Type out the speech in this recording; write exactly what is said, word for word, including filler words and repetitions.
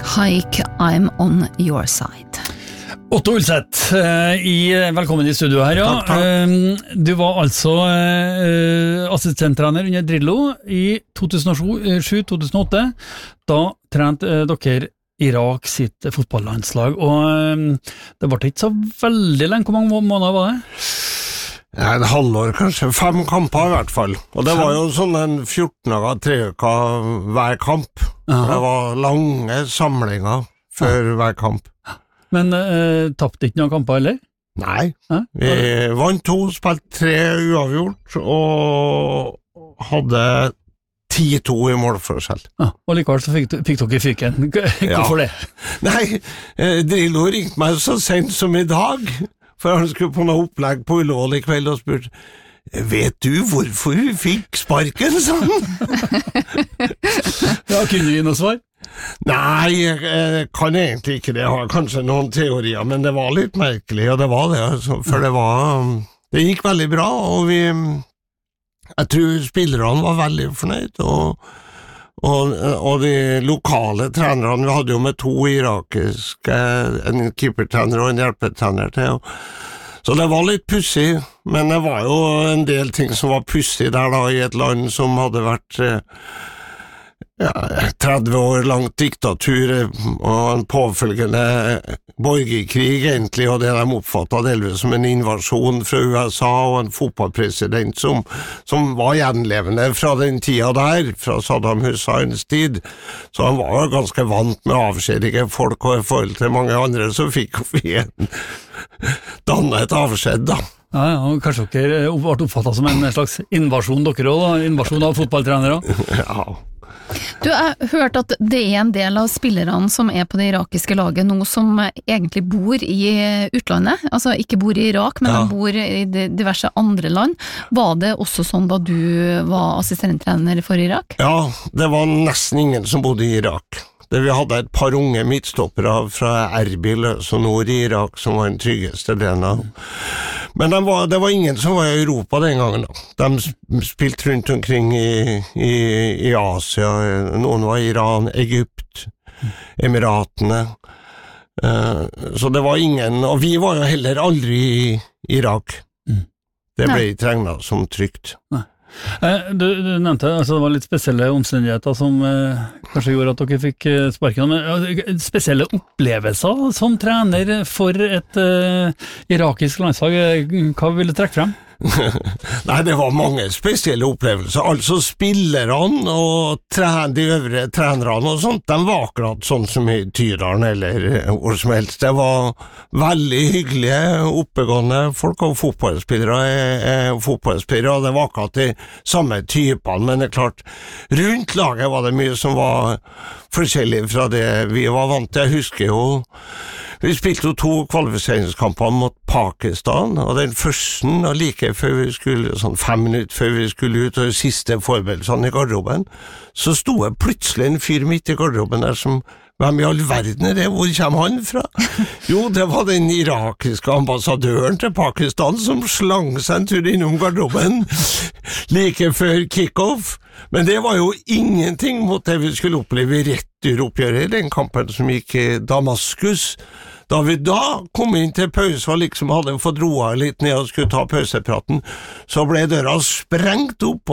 Haik, I'm on your side. Otto Ulseth, i, velkommen i studio her. Ja. Takk, takk. Du var altså uh, assistenttrener under Drillo i to tusen og sju til to tusen og åtte. Da trente uh, dere Irak sitt fotballandslag, og um, det var ikke så veldig lenge. Hvor mange måneder var det? Ja, en halvår kanskje, fem kamper i hvert fall. Og det var jo sånn en fjorten dager, tre uker hver kamp. Aha. Det var lange samlinger før hver kamp. Men uh, tappte ikke noen kamper, eller? Nei, Hæ? vi vant to, spilte tre uavgjort, og hadde ti to i målforskjell. Ja, og likevel så fikk, fikk dere fyken. Hvorfor Ja. det? Nei, eh, Drillo ringte meg så sent som i dag, for han skulle på noe opplegg på Ullevål i kveld og spurte, vet du hvorfor vi fikk sparken, sånn? Ja, kunne du gi noe svar? Nei, jeg kan egentlig ikke det. Jeg har kanskje noen teorier, men det var litt merkelig, og det var det, altså, for det var, det gikk veldig bra, og vi, jeg tror spillerne var veldig fornøyd, og, og, og de lokale trenerne, vi hadde jo med to irakiske, en keepertrener og en hjelpetrener til, og så det var litt pussig, men det var jo en del ting som var pussig der da, i et land som hadde vært ja, tretti år langt diktatur og en påfølgende borgerkrig egentlig, og det de oppfattet delvis som en invasjon fra U S A og en fotballpresident som, som var gjenlevende fra den tida der, fra Saddam Husseins tid, så han var jo ganske vant med avskjedige folk, og i forhold til mange andre så fikk vi en dannet et avskjed da. Ja, ja, og kanskje dere ble oppfattet som en slags invasjon dere også, da? Invasjon av fotballtrenere. Ja. Du har hørt at det er en del av spillerne som er på det irakiske laget nå som egentlig bor i utlandet, altså ikke bor i Irak, men Ja. de bor i diverse andre land. Var det også sånn da du var assistenttrener for Irak? Ja, det var nesten ingen som bodde i Irak. Det vi hadde et par unge midtstoppere fra Erbil, så nord i Irak, som var den tryggeste delen av. Men de var, det var ingen som var i Europa den gangen. Da. De spilte rundt omkring i, i, i Asia. Noen var i Iran, Egypt, Emiratene. Uh, så det var ingen, og vi var jo heller aldri i Irak. Det ble ikke regnet som trygt. Nei. Eh, du, du nevnte altså det var litt spesielle omstendigheter som eh, kanskje gjorde at dere fikk eh, sparken, men eh, spesielle opplevelser som trener for et eh, irakisk landslag, eh, hva vil du trekke frem? Nei, det var mange spesielle opplevelser. Altså spillerne og tren, de øvrige trenerne og sånt, de var akkurat sånn som i Tydalen eller hvor som helst. Det var veldig hyggelige, oppegående folk, og fotballspillere er fotballspillere, og det var akkurat de samme typene, men det er klart, rundt laget var det mye som var forskjellig fra det vi var vant til. Jeg husker jo vi spilte jo to kvalifiseringskamper mot Pakistan, og den første, og like før vi skulle, sånn fem minutter før vi skulle ut, og siste forberedelsene i garderoben, så stod jeg plutselig en fyr midt i garderoben der som, hvem i all verden er det? Hvor kommer han fra? Jo, det var den irakiske ambassadøren til Pakistan som slang seg en tur innom garderoben like før kick-off. Men det var jo ingenting mot det vi skulle oppleve i returoppgjøret i den kampen som gikk i Damaskus. Da vi da kom inn til pause og liksom hadde fått roa litt ned og skulle ta pausepraten, så ble døra sprengt opp,